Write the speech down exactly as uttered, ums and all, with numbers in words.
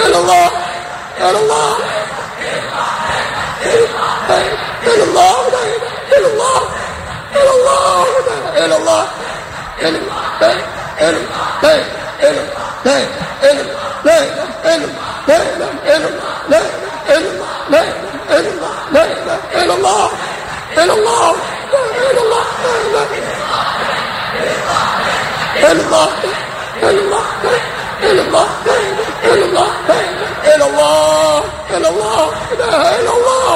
إلا الله إلا الله إلا الله إلا الله إلا الله إلا الله إلا الله إلا الله إلا الله إلا الله إلا الله إلا الله إلا الله إلا الله إلا الله إلا الله إلا الله إلا الله